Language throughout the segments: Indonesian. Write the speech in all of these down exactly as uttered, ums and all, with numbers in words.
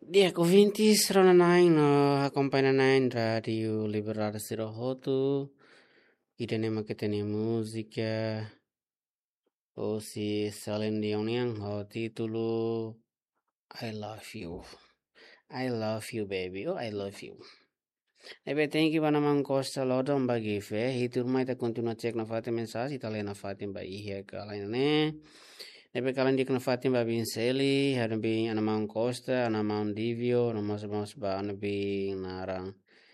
Dia covintis rona nain no accompagna nain radio liberare sirohotu. Idene maketene musica. O si Celine Dion yang ho titulu I love you. I love you baby. Oh I love you. Ebe thank you bana mang costa lodom bagi fe. Hitur mai ta continua cek na fate mensagem italiana fate ba ihia kalain ne. Ebe kalian di fatin ba bin seli hadam bin ana mang costa ana mang divio ana mas mas ba ana bin narang.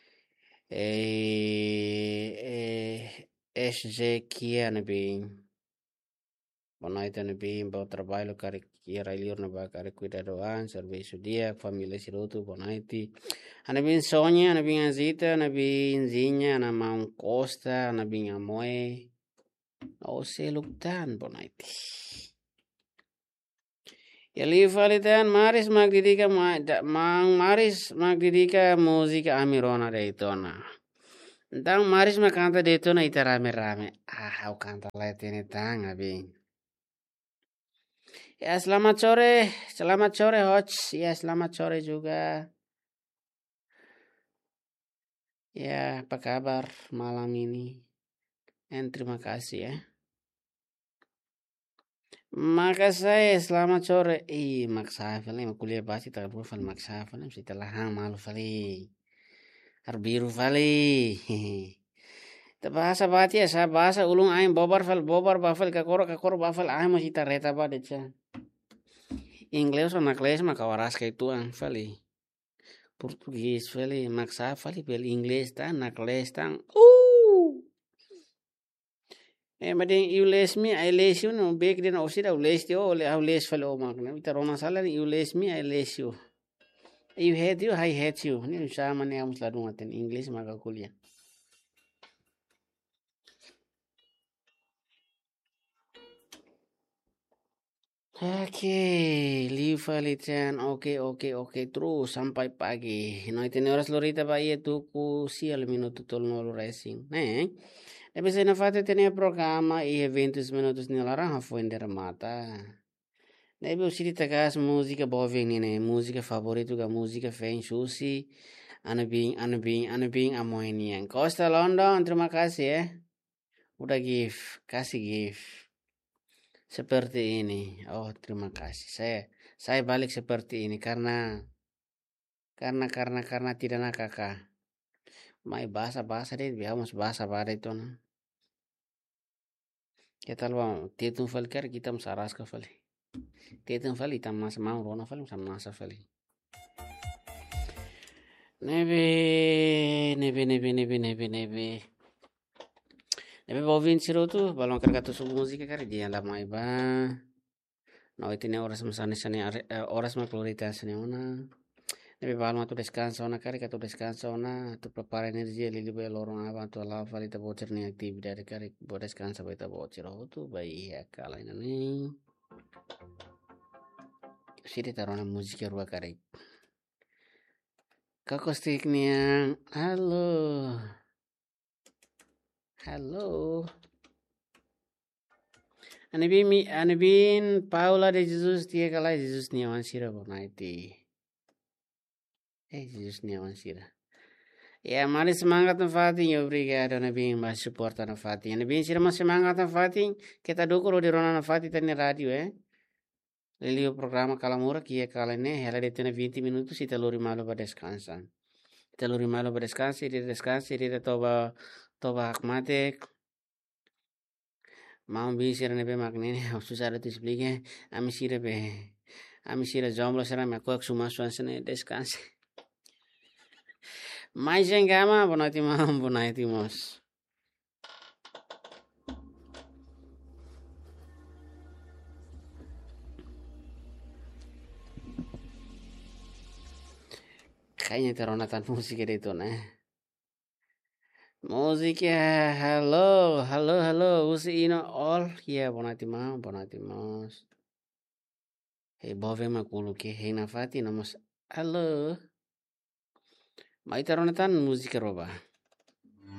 Eh eh sj kia ana bin. Bonaita na bin ba trabalho kare kira liur na ba kare cuidadoan serviço dia família sirotu bonaiti. Ana bin Sonia, ana bin Azita, ana bin Zinha, ana mang costa, ana bin Amoe. O se luktan bonaiti. Yali falitan maris magdidika mang maris magdidika musika amirona deitona. Entang maris makanta deitona ita rame rame. Ah, au kanta letini tang abing. Ya selamat sore, selamat sore Hots. Ya selamat sore juga. Ya apa kabar malam ini? Dan terima kasih ya. Maka saya selamat sore. Ih, maksa fali kuliah basi tak fal maksa fali setelah hang malu fali. Arbiru fali. Bahasa bati ya sa bahasa ulung aing bobar fal bobar bafal kakoro kakoro bafal aing masih tareta ba deca. Inggris sama inggris mah kawaras kayak tuang fali. Portugis fali maksa fali bel inggris tan nakles tan. Uh. Eh, mading you les me, I les you, no big din osid, I les you, or I les fellow mark. Now, ita rona sala, you les me, I les you. You hate you, I hate you. Ni sama ni amus ladung aten English maka kuliah. Oke, live litan, oke oke oke terus sampai pagi. No itene horas lorita ba iya tuku sial minuto tol no racing. Né? Deve ser na fate tene programa e eventos minutos nela raha foi mata. Deve uscire tagas musica boa né? Música favorito ga música fen susi. Ana bing ana bing ana bing amoinian. Costa London, terima kasih ya. Udah give, kasih give. Seperti ini. Oh, terima kasih. Saya saya balik seperti ini karena karena karena karena tidak nak kakak. Mai bahasa bahasa deh, biar mas bahasa pada itu nah. Kita luang tietung fal ker kita masaras ka fal. Tietung fal kita mas mau rona fal mas masa fal. Nebe nebe nebe nebe nebe nebe. Nebe bovin siro tu balong ker katu su musika kar dia la mai ba. No itine horas masane sane horas ma prioritas ne ona. Nebe balma tu descansa ona kar katu descansa ona tu prepara energia lili be lorong ava tu ala fal ita bocer ni aktividad kar bo descansa ba ita bocer tu bai ya kala ini. Siri tarona musika rua kar. Kakostiknya, halo, halo. Anibin, anibin, Paula de Jesus dia kala Jesus ni awan sira bonaiti. Eh Jesus ni awan sira. Ya mari semangat na Fatin, obrigado anibin mas support na Fatin. Anibin sira mas semangat na Fatin, kita dukuro di rona na Fatin tani radio eh. Lelio programa Kalamura kia kala ne hela de tena vinte minutos ita lori malo ba descansa. Ita lori malo ba descansa, ita descansa, ita toba toba akmatek. Mau bisira nebe magnene susah tu explique a misira be a misira zomblo será me coax uma suança ne descanse. Mais engama bonati mam bonati mos. Kayaknya teronatan musik itu nah. Musika, halo, halo, halo, usi ino all, ya bonati mam, bonati mos. Hei bove makulu ke hei nafati namos, halo. Mai teronatan musika roba.